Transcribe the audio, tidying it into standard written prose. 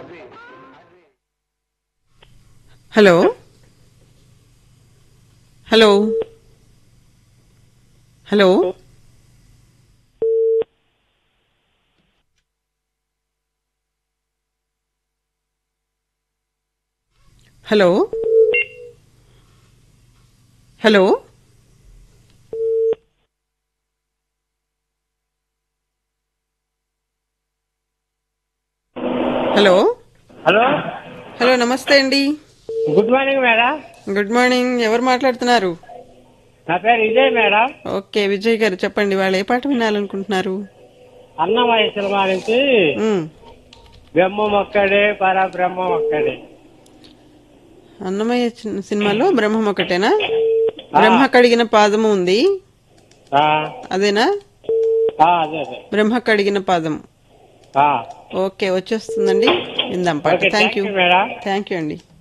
Hello hello hello hello hello hello hello, hello నమస్తే అండి. Good morning madam. Good morning. ఎవరు మాట్లాడుతున్నారు? నా పేరు విజయ్ మేడం. ఓకే విజయ్ గారు చెప్పండి, వాళ్ళు ఏ పాట వినాలనుకుంటున్నారు? అన్నమయ్య సినిమా నుంచి మ్మ్. బ్రహ్మం ఒక్కడే పరబ్రహ్మం ఒక్కడే. అన్నమయ్య సినిమాలో బ్రహ్మం ఒకటేనా? ఆ, బ్రహ్మ కడిగిన పాదము ఉంది, ఆ, అదేనా? అదే అదే. బ్రహ్మ కడిగిన పాదం. ఆ, ఓకే వచ్చేస్తుందండి, విందాం పాట. Okay, thank thank you. You madam. Thank you అండి.